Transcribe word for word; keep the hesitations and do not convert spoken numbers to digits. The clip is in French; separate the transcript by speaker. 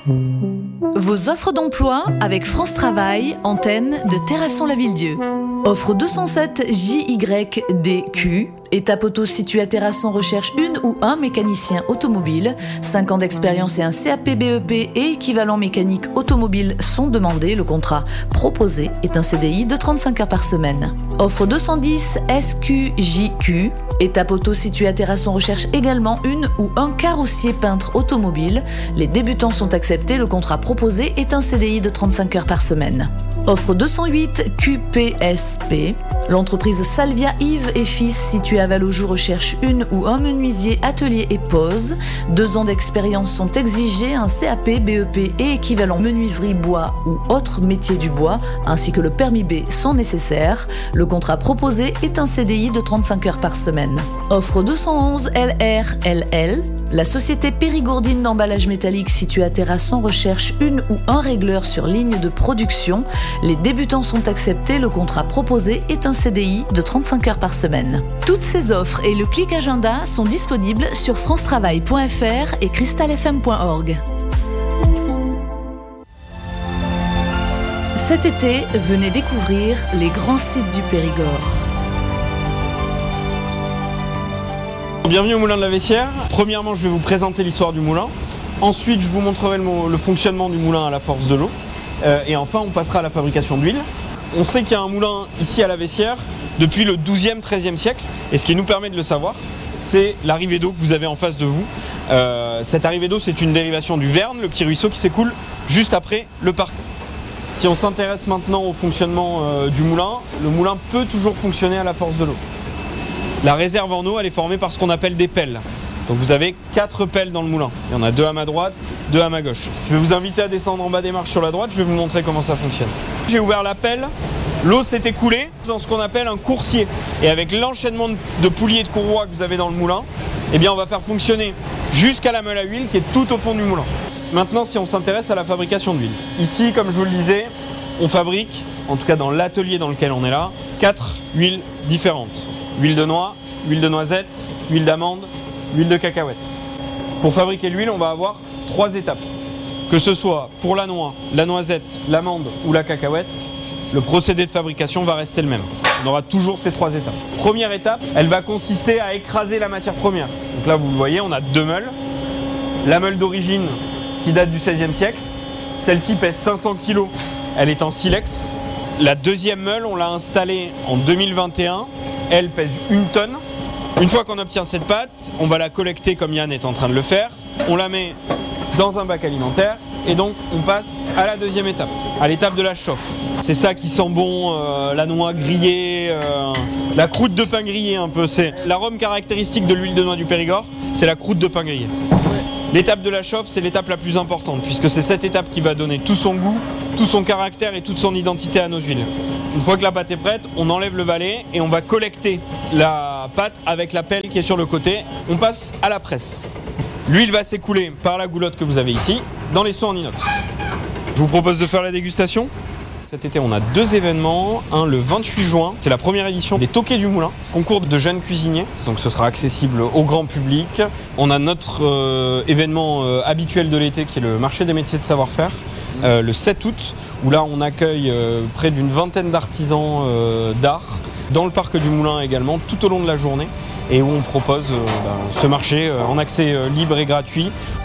Speaker 1: Vos offres d'emploi avec France Travail, antenne de Terrasson-la-Ville-Dieu. Offre deux cent sept J Y D Q, étape auto située à Terrasson recherche une ou un mécanicien automobile. cinq ans d'expérience et un C A P B E P et équivalent mécanique automobile sont demandés. Le contrat proposé est un C D I de trente-cinq heures par semaine. Offre deux cent dix S Q J Q, étape auto située à Terrasson recherche également une ou un carrossier peintre automobile. Les débutants sont acceptés. Le contrat proposé est un C D I de trente-cinq heures par semaine. Offre deux cent huit Q P S P. L'entreprise Salvia Yves et Fils située à Vallaujoux recherche une ou un menuisier atelier et pose. Deux ans d'expérience sont exigés, un C A P, B E P et équivalent menuiserie bois ou autre métier du bois, ainsi que le permis B sont nécessaires. Le contrat proposé est un C D I de trente-cinq heures par semaine. Offre deux cent onze L R L L. La société Périgourdine d'emballage métallique située à Terrasson recherche une ou un régleur sur ligne de production. Les débutants sont acceptés. Le contrat proposé est un C D I de trente-cinq heures par semaine. Toutes ces offres et le clic agenda sont disponibles sur francetravail point f r et cristal f m point org. Cet été, venez découvrir les grands sites du Périgord.
Speaker 2: Bienvenue au Moulin de la Vessière. Premièrement, je vais vous présenter l'histoire du moulin. Ensuite, je vous montrerai le, le fonctionnement du moulin à la force de l'eau. Euh, et enfin, on passera à la fabrication d'huile. On sait qu'il y a un moulin ici à la Vessière depuis le douzième treizième siècle. Et ce qui nous permet de le savoir, c'est l'arrivée d'eau que vous avez en face de vous. Euh, cette arrivée d'eau, c'est une dérivation du Verne, le petit ruisseau qui s'écoule juste après le parc. Si on s'intéresse maintenant au fonctionnement euh, du moulin, le moulin peut toujours fonctionner à la force de l'eau. La réserve en eau, elle est formée par ce qu'on appelle des pelles. Donc vous avez quatre pelles dans le moulin. Il y en a deux à ma droite, deux à ma gauche. Je vais vous inviter à descendre en bas des marches sur la droite, je vais vous montrer comment ça fonctionne. J'ai ouvert la pelle, l'eau s'est écoulée dans ce qu'on appelle un coursier. Et avec l'enchaînement de poulies et de courroies que vous avez dans le moulin, eh bien on va faire fonctionner jusqu'à la meule à huile qui est tout au fond du moulin. Maintenant, si on s'intéresse à la fabrication d'huile. Ici, comme je vous le disais, on fabrique, en tout cas dans l'atelier dans lequel on est là, quatre huiles différentes. Huile de noix, huile de noisette, huile d'amande, huile de cacahuète. Pour fabriquer l'huile, on va avoir trois étapes. Que ce soit pour la noix, la noisette, l'amande ou la cacahuète, le procédé de fabrication va rester le même. On aura toujours ces trois étapes. Première étape, elle va consister à écraser la matière première. Donc là, vous le voyez, on a deux meules. La meule d'origine qui date du seizième siècle. Celle-ci pèse cinq cents kilos, elle est en silex. La deuxième meule, on l'a installée en deux mille vingt et un. Elle pèse une tonne. Une fois qu'on obtient cette pâte, on va la collecter comme Yann est en train de le faire. On la met dans un bac alimentaire et donc on passe à la deuxième étape, à l'étape de la chauffe. C'est ça qui sent bon, euh, la noix grillée, euh, la croûte de pain grillé un peu. C'est l'arôme caractéristique de l'huile de noix du Périgord, c'est la croûte de pain grillé. L'étape de la chauffe, c'est l'étape la plus importante puisque c'est cette étape qui va donner tout son goût, tout son caractère et toute son identité à nos huiles. Une fois que la pâte est prête, on enlève le balai et on va collecter la pâte avec la pelle qui est sur le côté. On passe à la presse. L'huile va s'écouler par la goulotte que vous avez ici dans les seaux en inox. Je vous propose de faire la dégustation. Cet été, on a deux événements. Un le vingt-huit juin, c'est la première édition des Toquets du Moulin, concours de jeunes cuisiniers. Donc ce sera accessible au grand public. On a notre euh, événement euh, habituel de l'été qui est le marché des métiers de savoir-faire. Euh, le sept août, où là on accueille euh, près d'une vingtaine d'artisans euh, d'art dans le parc du Moulin également, tout au long de la journée, et où on propose euh, ben, ce marché euh, en accès euh, libre et gratuit,